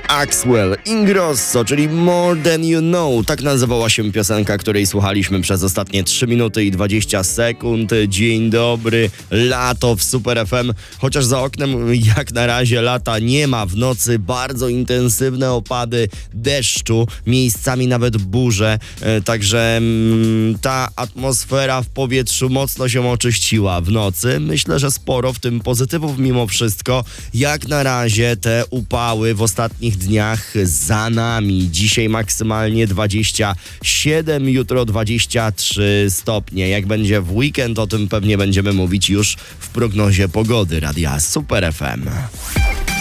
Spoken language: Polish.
Axwell Ingrosso, czyli More Than You Know. Tak nazywała się piosenka, której słuchaliśmy przez ostatnie 3 minuty i 20 sekund. Dzień dobry, lato w Super FM. Chociaż za oknem jak na razie lata nie ma. W nocy bardzo intensywne opady deszczu, miejscami nawet burze. Także ta atmosfera w powietrzu mocno się oczyściła w nocy. Myślę, że sporo w tym pozytywów mimo wszystko. Jak na razie te upały w ostatnich dniach za nami. Dzisiaj maksymalnie 27, jutro 23 stopnie. Jak będzie w weekend, o tym pewnie będziemy mówić już w prognozie pogody Radia Super FM.